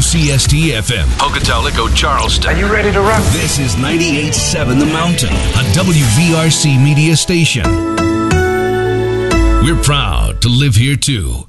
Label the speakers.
Speaker 1: WCST FM, Pocatello, Charleston.
Speaker 2: Are you ready to rock?
Speaker 1: This is 98.7 The Mountain, a WVRC media station. We're proud to live here too.